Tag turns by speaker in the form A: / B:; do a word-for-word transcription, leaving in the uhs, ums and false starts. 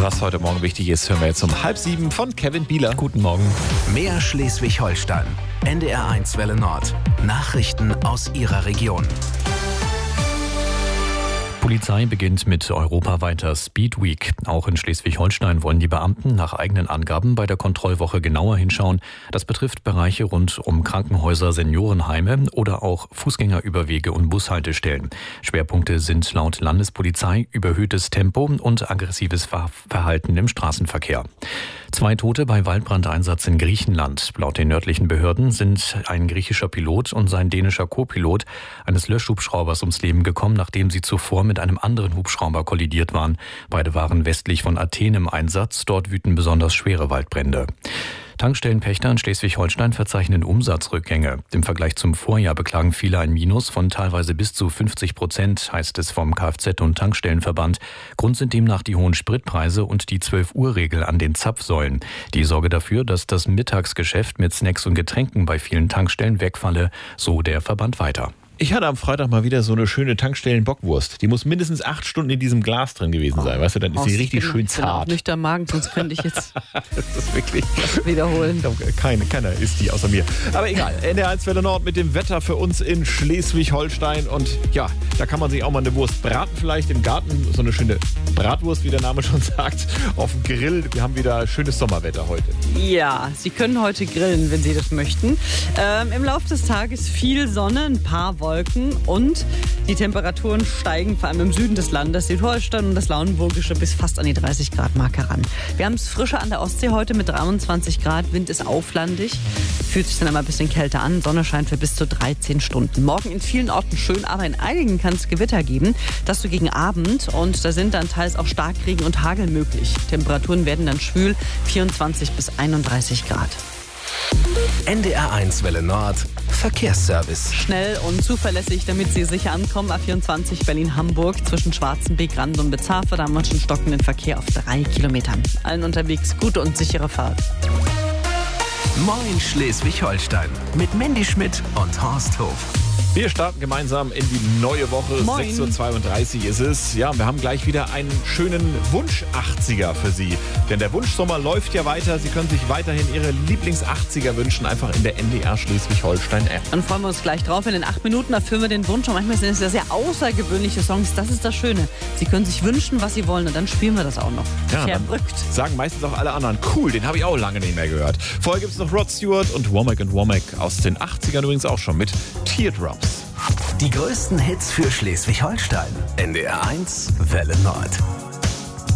A: Was heute Morgen wichtig ist, hören wir jetzt um halb sieben von Kevin Bieler.
B: Guten Morgen.
C: Mehr Schleswig-Holstein. N D R eins Welle Nord. Nachrichten aus Ihrer Region.
B: Polizei beginnt mit europaweiter Speed Week. Auch in Schleswig-Holstein wollen die Beamten nach eigenen Angaben bei der Kontrollwoche genauer hinschauen. Das betrifft Bereiche rund um Krankenhäuser, Seniorenheime oder auch Fußgängerüberwege und Bushaltestellen. Schwerpunkte sind laut Landespolizei überhöhtes Tempo und aggressives Verhalten im Straßenverkehr. Zwei Tote bei Waldbrandeinsatz in Griechenland. Laut den nördlichen Behörden sind ein griechischer Pilot und sein dänischer Co-Pilot eines Löschhubschraubers ums Leben gekommen, nachdem sie zuvor mit einem anderen Hubschrauber kollidiert waren. Beide waren westlich von Athen im Einsatz. Dort wüten besonders schwere Waldbrände. Tankstellenpächter in Schleswig-Holstein verzeichnen Umsatzrückgänge. Im Vergleich zum Vorjahr beklagen viele ein Minus von teilweise bis zu fünfzig Prozent, heißt es vom Kfz- und Tankstellenverband. Grund sind demnach die hohen Spritpreise und die zwölf-Uhr-Regel an den Zapfsäulen. Die sorge dafür, dass das Mittagsgeschäft mit Snacks und Getränken bei vielen Tankstellen wegfalle, so der Verband weiter.
A: Ich hatte am Freitag mal wieder so eine schöne Tankstellen-Bockwurst. Die muss mindestens acht Stunden in diesem Glas drin gewesen sein. Weißt du, dann ist sie richtig schön zart. Ich bin auch
D: nüchtern Magen, sonst könnte ich jetzt
A: das ist wirklich
D: wiederholen.
A: Ich glaube, keine, keiner isst die außer mir. Aber egal, N D R eins Welle Nord mit dem Wetter für uns in Schleswig-Holstein. Und ja, da kann man sich auch mal eine Wurst braten vielleicht im Garten. So eine schöne Bratwurst, wie der Name schon sagt, auf dem Grill. Wir haben wieder schönes Sommerwetter heute.
D: Ja, Sie können heute grillen, wenn Sie das möchten. Ähm, Im Laufe des Tages viel Sonne, ein paar Wolken. Und die Temperaturen steigen vor allem im Süden des Landes, Südholstein und das Lauenburgische, bis fast an die dreißig Grad Marke ran. Wir haben es frischer an der Ostsee heute mit dreiundzwanzig Grad, Wind ist auflandig, fühlt sich dann einmal ein bisschen kälter an, Sonne scheint für bis zu dreizehn Stunden. Morgen in vielen Orten schön, aber in einigen kann es Gewitter geben, das so gegen Abend, und da sind dann teils auch Starkregen und Hagel möglich. Temperaturen werden dann schwül, vierundzwanzig bis einunddreißig Grad.
C: N D R eins Welle Nord. Verkehrsservice.
D: Schnell und zuverlässig, damit Sie sicher ankommen. A vierundzwanzig Berlin-Hamburg zwischen Schwarzenbeck, Rand und Bezarfe. Da haben wir schon stockenden Verkehr auf drei Kilometern. Allen unterwegs gute und sichere Fahrt.
C: Moin Schleswig-Holstein mit Mandy Schmidt und Horst Hof.
A: Wir starten gemeinsam in die neue Woche.
D: Moin.
A: sechs Uhr zweiunddreißig ist es. Ja, wir haben gleich wieder einen schönen Wunsch-achtziger für Sie. Denn der Wunschsommer läuft ja weiter. Sie können sich weiterhin Ihre Lieblings-achtziger wünschen, einfach in der N D R Schleswig-Holstein-App.
D: Dann freuen wir uns gleich drauf. In den acht Minuten erfüllen wir den Wunsch. Und manchmal sind es ja sehr außergewöhnliche Songs. Das ist das Schöne. Sie können sich wünschen, was Sie wollen. Und dann spielen wir das auch noch.
A: Ja,
D: verrückt.
A: Sagen meistens auch alle anderen, cool, den habe ich auch lange nicht mehr gehört. Vorher gibt es noch Rod Stewart und Womack und Womack aus den achtzigern übrigens auch schon mit Teardrops.
C: Die größten Hits für Schleswig-Holstein. N D R eins Welle Nord.